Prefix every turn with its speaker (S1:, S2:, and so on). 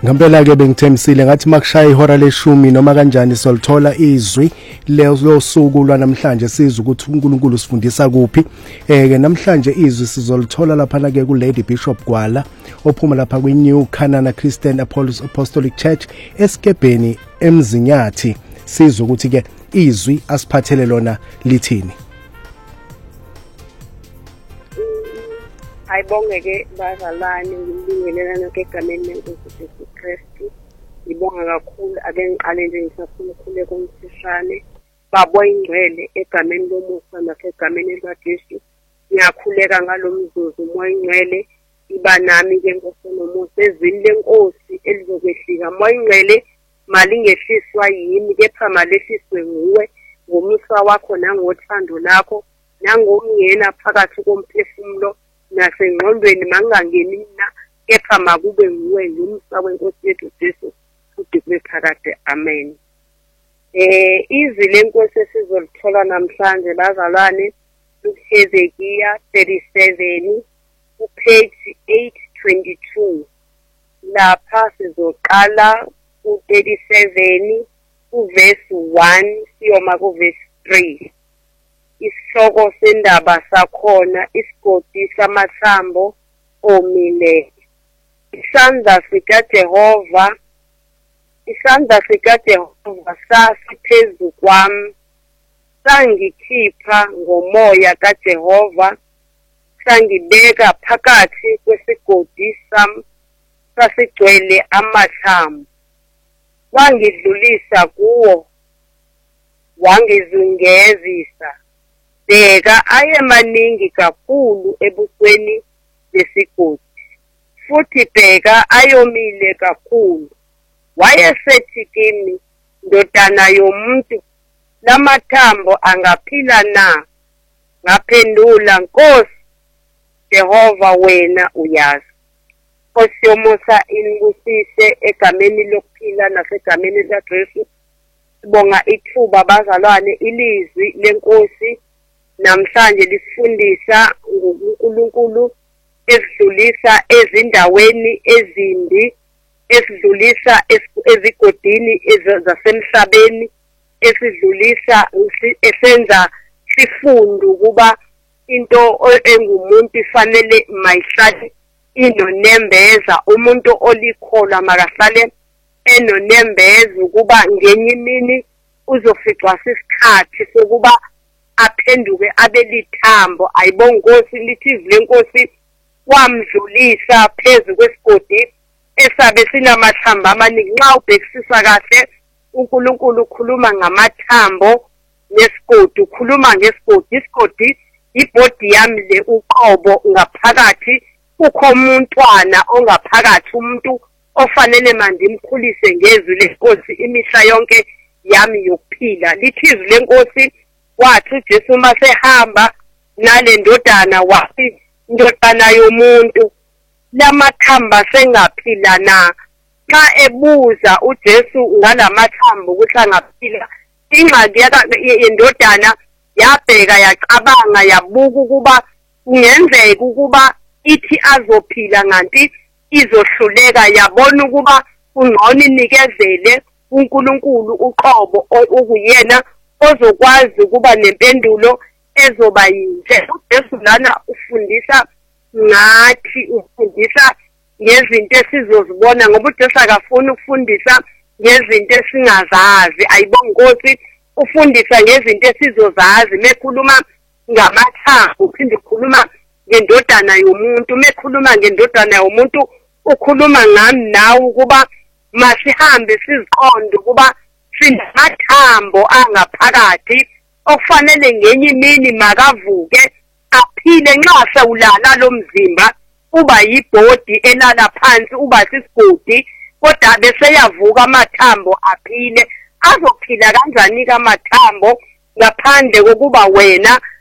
S1: Ngempela ke bengithembisile ngathi makushaya ihora leshumi noma kanjani solthola izwi lezo suku lwanamhlanje sizwe ukuthi uNkulunkulu usifundisa kuphi. Ke namhlanje izwi sizolithola lapha na ke ku Lady Bishop Gwala ophuma lapha kwi New Canaan Christian Apostolic Church eSkebheni eMzinyathi. Sizwe ukuthi ke izwi asiphathele lona lithini.
S2: Ayibongeke bazalwane ngibingelelana egameni leNkosi Jesu Kristu. Ngibonga kakhulu abengiqale nje ngisafuna ukukhuleka umsishane baboyingcwele egameni lomusa nasegameni likaJesu. Ngiyakhuleka ngalomzuzu moyingcwele iba nami ke Nkosi nomusa ezwini lenkosi elizokwehlika moyingcwele malingehliswa yimi kepha malehliswe nguwe ngomusa wakho nangothando lakho nangomngena phakathi komphefumulo nasengqondweni mangangeni mina kepha makube nguwe ngumsa wenkosi yethu Jesu futhi kwephakade amen. Izwi lenkosi sizolithola namhlanje bazalwane uHezekiya 37 kupage 822 lapha sizoqala ku37 kuverse 1 siyoma kuverse 3. Isihloko sendaba sakhona isigodi samathambo omile. Isandla sikaJehova sasiphezu kwami sangikhipha ngomoya kaJehova sangibeka phakathi kwesigodi sami sasigcwele amathambo. Wangidlulisa kuwo wangizungezisa. Bheka ayemaningi kakhulu ebusweni besigodi futhi bheka ayomile kakhulu. Wayesethi kimi, ndodana yomuntu, lamathambo angaphila na? Ngaphendula, Nkosi Jehova wena uyazi. Nkosi yomusa inibusise egameni lokuphila nasegameni likaJesu. Sibonga ithuba bazalwane ilizwi lenkosi namhlanje lisifundisa ngoNkulunkulu esidlulisa ezindaweni ezimbi, esidlulisa ezigodini zasemhlabeni, esidlulisa esenza sifundu kuba into engumuntu ifanele mayihlale inonembeza. Umuntu olikholwa makahlale enonembeza ukuba ngenye imini uzoficwa sisikhathi sokuba aphenduke abelithambo. Ayibonga Nkosi lithi izwi lenkosi wamdlulisa phezu kwesigodi esabe sinamathambo amaningi. Nxa ubhekisisa kahle uNkulunkulu ukhuluma ngamathambo nesigodi, ukhuluma ngesigodi. Isigodi ibhodi yami le uqobo ngaphakathi kukho umntwana ongaphakathi, umuntu ofanele manje imkhulise ngezwi lenkosi imihla yonke yami yokuphila. Lithi izwi lenkosi wathi uJesu uma sehamba nale ndodana wathi, ndodana yomuntu, lamathamba sengaphila na? Xa ebuza uJesu ngalamathambo ukuthi angaphila, ingxaki yendodana yabheka yacabanga yabuka ukuba kungenzeka ukuba ithi azophila nganti izohluleka. Yabona ukuba ungqona inikezele uNkulunkulu uqobo ukuyena ozokwazi ukuba nempendulo ezoba yinhle. uJesu lana ufundisa ngathi ufundisa ngezinto esizozibona ngoba uJesu akafuni ukufundisa ngezinto esingazazi. Ayibonga Nkosi ufundisa ngezinto esizozazi. Mekhuluma ngamathambo uphinde ukhuluma ngendodana yomuntu. Mekhuluma ngendodana yomuntu ukhuluma ngami nawe ukuba masihambe siziqonde ukuba sinamathambo angaphakathi okufanele ngenye imini makavuke aphile. Nxa sewulala lo mzimba uba yibhodi elala phansi uba sisigodi, kodwa bese yavuka amathambo aphile. Azophila kanjani amathambo ngaphandle kokuba wena